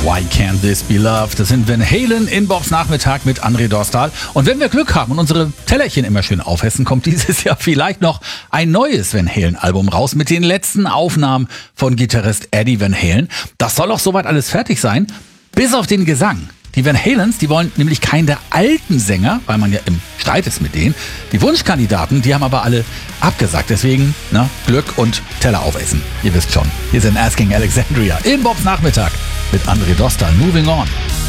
Why Can't This Be Loved? Das sind Van Halen in Bobs Nachmittag mit André Dostal. Und wenn wir Glück haben und unsere Tellerchen immer schön aufessen, kommt dieses Jahr vielleicht noch ein neues Van Halen Album raus mit den letzten Aufnahmen von Gitarrist Eddie Van Halen. Das soll auch soweit alles fertig sein, bis auf den Gesang. Die Van Halens, die wollen nämlich keinen der alten Sänger, weil man ja im Streit ist mit denen. Die Wunschkandidaten, die haben aber alle abgesagt. Deswegen, Glück und Teller aufessen. Ihr wisst schon. Hier sind Asking Alexandria in Bobs Nachmittag mit André Dostal. Moving on.